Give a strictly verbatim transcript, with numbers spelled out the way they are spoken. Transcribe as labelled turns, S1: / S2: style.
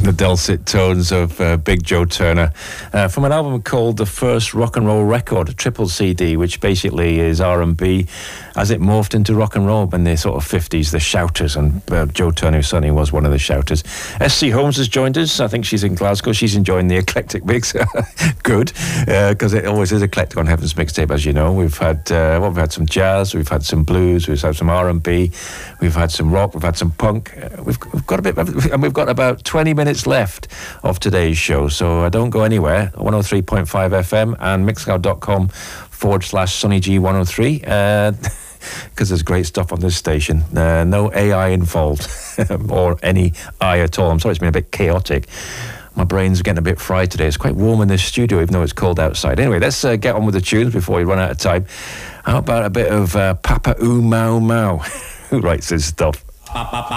S1: the dulcet tones of uh, Big Joe Turner uh, from an album called The First Rock and Roll Record, a triple C D, which basically is R and B as it morphed into rock and roll in the sort of fifties, the Shouters, and uh, Joe Turner certainly was one of the Shouters. S C Holmes has joined us. I think she's in Glasgow. She's enjoying the eclectic mix. Good, because uh, it always is eclectic on Heaven's Mixtape, as you know. We've had uh, well, we've had some jazz, we've had some blues, we've had some R and B, we've had some rock, we've had some punk. Uh, we've, we've got a bit, and we've got about twenty minutes left of today's show, so uh, don't go anywhere. one oh three point five F M and mixcloud.com forward slash Sonny G one oh three. Uh, because there's great stuff on this station. Uh, no A I involved, or any I at all. I'm sorry it's been a bit chaotic. My brain's getting a bit fried today. It's quite warm in this studio, even though it's cold outside. Anyway, let's uh, get on with the tunes before we run out of time. How about a bit of uh, Papa Oo Mau Mau? Who writes this stuff?